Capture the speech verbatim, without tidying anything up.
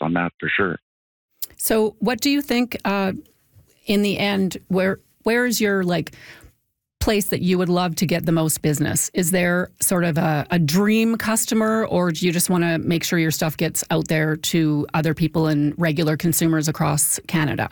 on that for sure. So what do you think, uh, in the end, where where is your, like, place that you would love to get the most business? Is there sort of a, a dream customer, or do you just want to make sure your stuff gets out there to other people and regular consumers across Canada?